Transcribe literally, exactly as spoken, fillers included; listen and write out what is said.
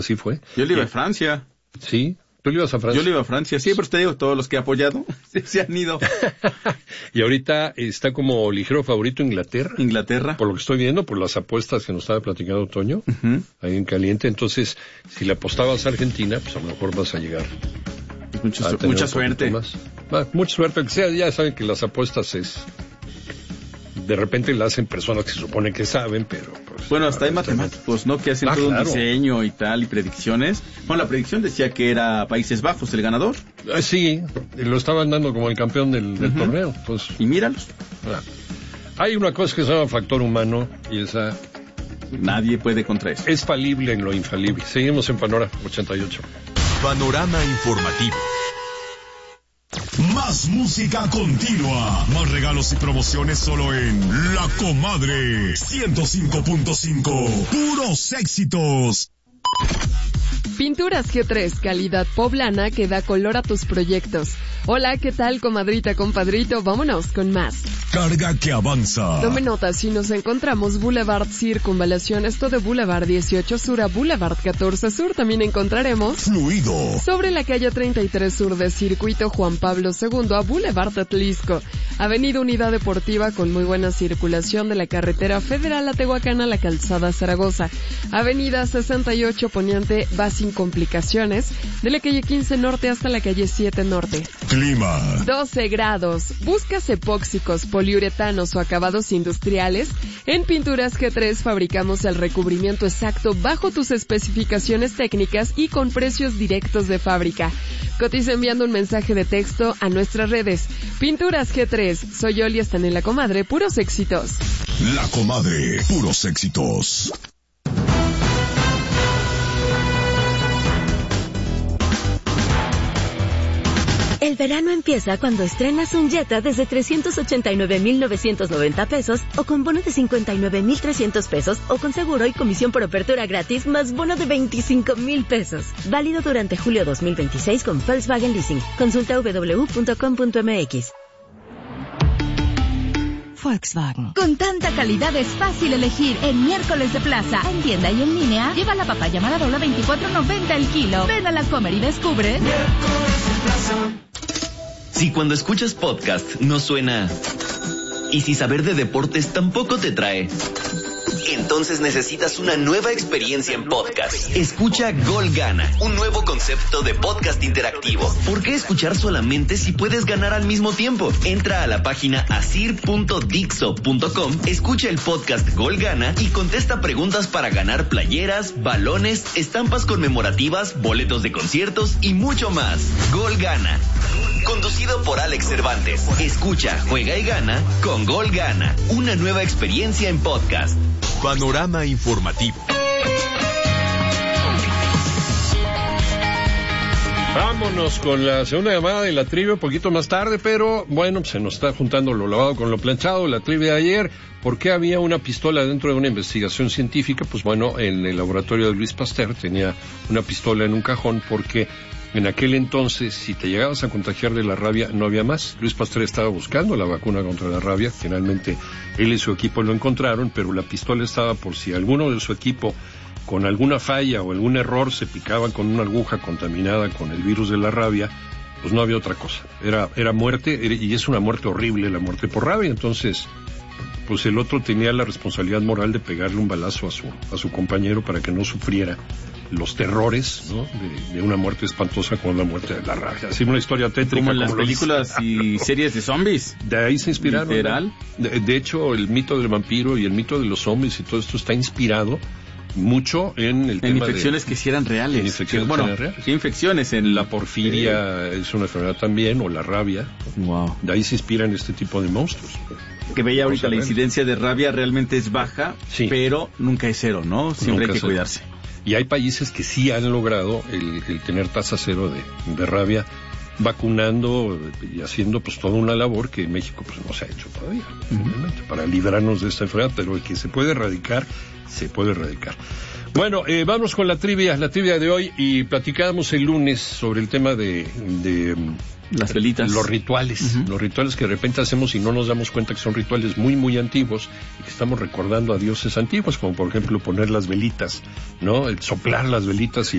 Así fue. Yo le iba a Francia. Sí. ¿Tú le ibas a Francia? Yo le iba a Francia, sí, pero te digo, todos los que he apoyado se han ido. Y ahorita está como ligero favorito Inglaterra. Inglaterra. Por lo que estoy viendo, por las apuestas que nos estaba platicando Toño, uh-huh. ahí en caliente. Entonces, si le apostabas a Argentina, pues a lo mejor vas a llegar. Mucha, a mucha suerte. Más. Ah, mucha suerte, que sea, ya saben que las apuestas es... De repente la hacen personas que se supone que saben, pero... Pues, bueno, hasta hay matemáticos, ¿no? Que hacen ah, todo claro. un diseño y tal, y predicciones. Bueno, la predicción decía que era Países Bajos el ganador. Ah, sí, lo estaban dando como el campeón del, del uh-huh. torneo. Pues, y míralos. Ah. Hay una cosa que se llama factor humano, y esa... Nadie puede contra eso. Es falible en lo infalible. Seguimos en Panorama ochenta y ocho. Panorama informativo. Más música continua, más regalos y promociones solo en La Comadre ciento cinco punto cinco, puros éxitos. Pinturas G tres, calidad poblana que da color a tus proyectos. Hola, ¿qué tal, comadrita, compadrito? Vámonos con más. Carga que avanza. Tome nota, si nos encontramos Boulevard Circunvalación, esto de Boulevard dieciocho Sur a Boulevard catorce Sur, también encontraremos Fluido. Sobre la calle treinta y tres Sur de Circuito Juan Pablo segundo a Boulevard Atlisco. Avenida Unidad Deportiva con muy buena circulación de la carretera federal a Tehuacán a la calzada Zaragoza. Avenida sesenta y ocho Poniente va sin complicaciones de la calle quince Norte hasta la calle siete Norte. Clima. doce grados. ¿Buscas epóxicos, poliuretanos o acabados industriales? En Pinturas G tres fabricamos el recubrimiento exacto bajo tus especificaciones técnicas y con precios directos de fábrica. Cotiza enviando un mensaje de texto a nuestras redes. Pinturas G tres. Soy Oli, están en La Comadre, puros éxitos. La Comadre, puros éxitos. El verano empieza cuando estrenas un Jetta desde trescientos ochenta y nueve mil novecientos noventa pesos o con bono de cincuenta y nueve mil trescientos pesos o con seguro y comisión por apertura gratis más bono de veinticinco mil pesos. Válido durante julio dos mil veintiséis con Volkswagen Leasing. Consulta doble u doble u doble u punto com punto m x. Volkswagen. Con tanta calidad es fácil elegir en Miércoles de Plaza. En tienda y en línea, lleva la papaya Maradona veinticuatro noventa el kilo. Ven a la Comer y descubre. Miércoles de Plaza. Si cuando escuchas podcast no suena... Y si saber de deportes tampoco te trae... Entonces necesitas una nueva experiencia en podcast. Escucha Gol Gana, un nuevo concepto de podcast interactivo. ¿Por qué escuchar solamente si puedes ganar al mismo tiempo? Entra a la página asir punto dixo punto com, escucha el podcast Gol Gana y contesta preguntas para ganar playeras, balones, estampas conmemorativas, boletos de conciertos y mucho más. Gol Gana. Conducido por Alex Cervantes. Escucha, juega y gana con Gol Gana. Una nueva experiencia en podcast. Panorama informativo. Vámonos con la segunda llamada de la trivia un poquito más tarde, pero bueno, se nos está juntando lo lavado con lo planchado, la trivia de ayer. ¿Por qué había una pistola dentro de una investigación científica? Pues bueno, en el laboratorio de Luis Pasteur tenía una pistola en un cajón porque en aquel entonces, si te llegabas a contagiar de la rabia, no había más. Luis Pasteur estaba buscando la vacuna contra la rabia. Finalmente, él y su equipo lo encontraron, pero la pistola estaba por si alguno de su equipo, con alguna falla o algún error, se picaban con una aguja contaminada con el virus de la rabia, pues no había otra cosa. Era, era muerte, y es una muerte horrible, la muerte por rabia. Entonces, pues el otro tenía la responsabilidad moral de pegarle un balazo a su, a su compañero para que no sufriera los terrores, ¿no?, de, de una muerte espantosa como la muerte de la rabia. Así una historia tétrica. Como en las como películas y series de zombies. De ahí se inspiraron. Literal. De, de hecho, el mito del vampiro y el mito de los zombies y todo esto está inspirado mucho en el en tema infecciones de, que sí eran reales. En infecciones bueno, que eran reales. infecciones en la porfiria eh, es una enfermedad también, o la rabia. Wow. De ahí se inspiran este tipo de monstruos. Que veía ahorita la incidencia de rabia realmente es baja, sí, pero nunca es cero, ¿no? Siempre nunca hay que cuidarse. Y hay países que sí han logrado el, el tener tasa cero de, de rabia, vacunando y haciendo pues toda una labor que en México pues no se ha hecho todavía, uh-huh, para librarnos de esta enfermedad, pero el que se puede erradicar, se puede erradicar. Bueno, eh, vamos con la trivia, la trivia de hoy, y platicábamos el lunes sobre el tema de... de las velitas. Los rituales, uh-huh, los rituales que de repente hacemos y no nos damos cuenta que son rituales muy, muy antiguos y que estamos recordando a dioses antiguos, como por ejemplo poner las velitas, ¿no? El soplar las velitas y